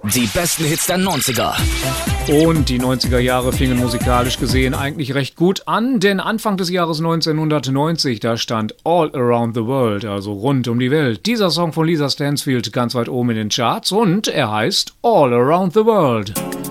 Die besten Hits der 90er. Und die 90er Jahre fingen musikalisch gesehen eigentlich recht gut an, denn Anfang des Jahres 1990, da stand All Around the World, also rund um die Welt. Dieser Song von Lisa Stansfield ganz weit oben in den Charts und er heißt All Around the World.